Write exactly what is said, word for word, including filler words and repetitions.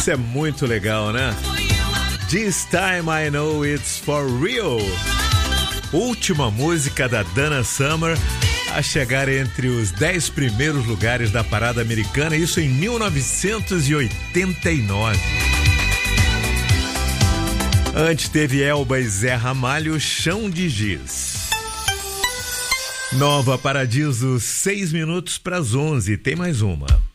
Isso é muito legal, né? This Time I Know It's For Real. Última música da Donna Summer a chegar entre os dez primeiros lugares da parada americana, isso em mil novecentos e oitenta e nove. Antes teve Elba e Zé Ramalho, Chão de Giz. Nova Paradiso, seis minutos para as onze. Tem mais uma.